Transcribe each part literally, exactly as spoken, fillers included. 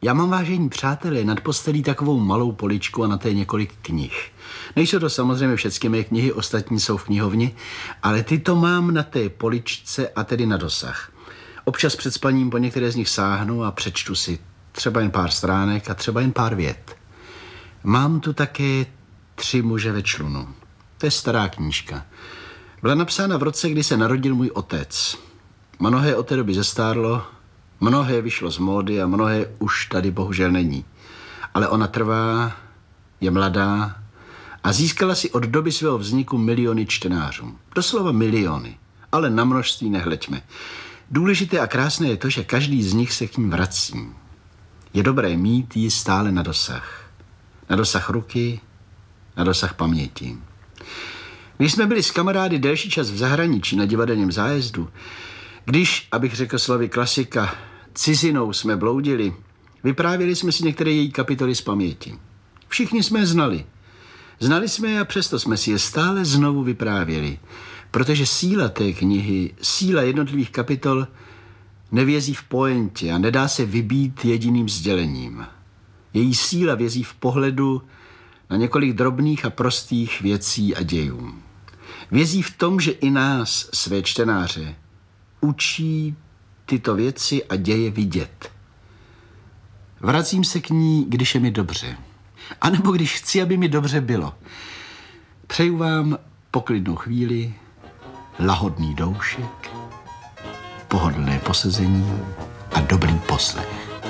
Já mám, vážení přátelé, nad postelí takovou malou poličku a na té několik knih. Nejsou to samozřejmě všechny mé knihy, ostatní jsou v knihovně, ale tyto mám na té poličce a tedy na dosah. Občas před spaním po některé z nich sáhnu a přečtu si třeba jen pár stránek a třeba jen pár vět. Mám tu také Tři muže ve člunu. To je stará knížka. Byla napsána v roce, kdy se narodil můj otec. Mnohé od té doby zestárlo, mnohé vyšlo z módy a mnohé už tady bohužel není. Ale ona trvá, je mladá a získala si od doby svého vzniku miliony čtenářů. Doslova miliony, ale na množství nehleďme. Důležité a krásné je to, že každý z nich se k ním vrací. Je dobré mít ji stále na dosah. Na dosah ruky, na dosah paměti. Když jsme byli s kamarády delší čas v zahraničí na divadelním zájezdu, když, abych řekl slovy klasika, cizinou jsme bloudili, vyprávěli jsme si některé její kapitoly z paměti. Všichni jsme je znali. Znali jsme je a přesto jsme si je stále znovu vyprávěli, protože síla té knihy, síla jednotlivých kapitol nevězí v pointě a nedá se vybít jediným sdělením. Její síla vězí v pohledu na několik drobných a prostých věcí a dějů. Vězí v tom, že i nás, své čtenáře, učí tyto věci a děje vidět. Vracím se k ní, když je mi dobře. A nebo když chci, aby mi dobře bylo. Přeju vám poklidnou chvíli, lahodný doušek, pohodlné posezení a dobrý poslech.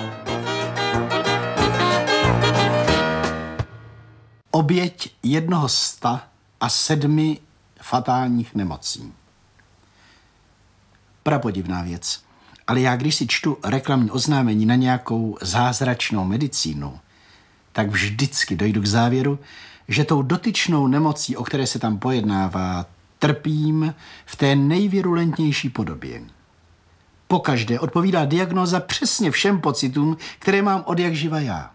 Oběť jednoho sta a sedmi fatálních nemocí. Prapodivná věc. Ale já, když si čtu reklamní oznámení na nějakou zázračnou medicínu, tak vždycky dojdu k závěru, že tou dotyčnou nemocí, o které se tam pojednává, trpím v té nejvirulentnější podobě. Pokaždé odpovídá diagnóza přesně všem pocitům, které mám od jak živa já.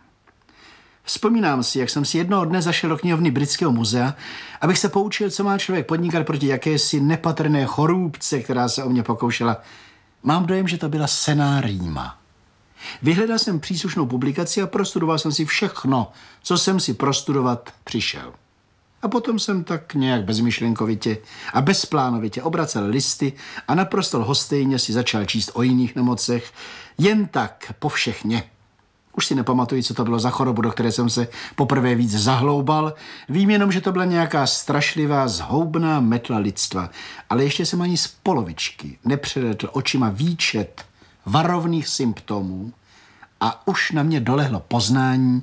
Vzpomínám si, jak jsem si jednoho dne zašel do knihovny Britského muzea, abych se poučil, co má člověk podnikat proti jakési nepatrné chorůbce, která se o mě pokoušela. Mám dojem, že to byla senná rýma. Vyhledal jsem příslušnou publikaci a prostudoval jsem si všechno, co jsem si prostudovat přišel. A potom jsem tak nějak bezmyšlenkovitě a bezplánovitě obracel listy a naprosto lhostejně si začal číst o jiných nemocech, jen tak povšechně. Už si nepamatuji, co to bylo za chorobu, do které jsem se poprvé víc zahloubal. Vím jenom, že to byla nějaká strašlivá, zhoubná metla lidstva. Ale ještě jsem ani z polovičky nepředetl očima výčet varovných symptomů a už na mě dolehlo poznání,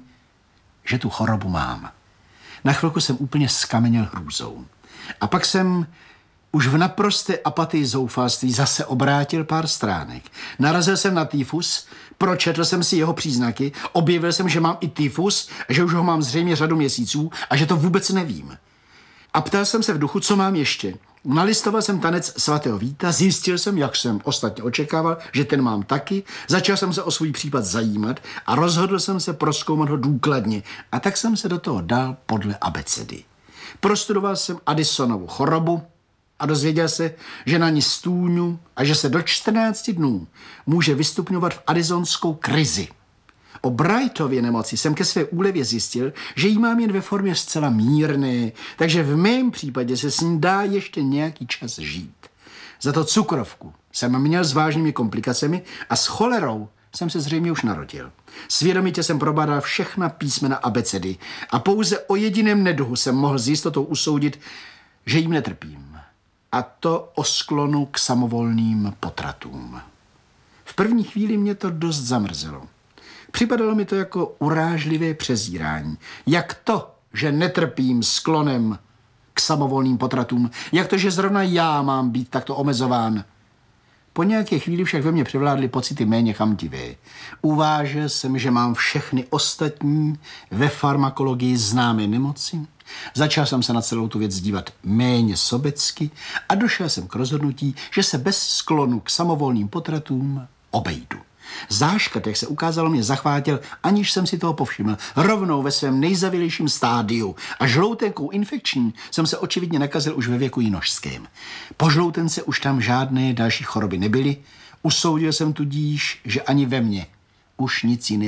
že tu chorobu mám. Na chvilku jsem úplně skameněl hrůzou. A pak jsem už v naprosté apatii zoufalství zase obrátil pár stránek. Narazil jsem na tyfus, pročetl jsem si jeho příznaky, objevil jsem, že mám i tyfus, že už ho mám zřejmě řadu měsíců a že to vůbec nevím. A ptal jsem se v duchu, co mám ještě. Nalistoval jsem tanec svatého Víta, zjistil jsem, jak jsem ostatně očekával, že ten mám taky, začal jsem se o svůj případ zajímat a rozhodl jsem se prozkoumat ho důkladně. A tak jsem se do toho dal podle abecedy. Prostudoval jsem Addisonovu chorobu a dozvěděl se, že na ní stůňu a že se do čtrnácti dnů může vystupňovat v addisonskou krizi. O Brightově nemoci jsem ke své úlevě zjistil, že ji mám jen ve formě zcela mírné, takže v mém případě se s ní dá ještě nějaký čas žít. Za to cukrovku jsem měl s vážnými komplikacemi a s cholerou jsem se zřejmě už narodil. Svědomitě jsem probádal všechna písmena abecedy a pouze o jediném neduhu jsem mohl s jistotou usoudit, že jim netrpím. A to o sklonu k samovolným potratům. V první chvíli mě to dost zamrzelo. Připadalo mi to jako urážlivé přezírání. Jak to, že netrpím sklonem k samovolným potratům? Jak to, že zrovna já mám být takto omezován? Po nějaké chvíli však ve mně převládly pocity méně chamtivé. Uvážil jsem, že mám všechny ostatní ve farmakologii známé nemoci. Začal jsem se na celou tu věc dívat méně sobecky a došel jsem k rozhodnutí, že se bez sklonu k samovolným potratům obejdu. Záškrt, jak se ukázalo, mě zachvátil, aniž jsem si toho povšiml, rovnou ve svém nejzavělejším stádiu a žloutenkou infekční jsem se očividně nakazil už ve věku jinožském. Po žloutence už tam žádné další choroby nebyly, usoudil jsem tudíž, že ani ve mně už nic jiného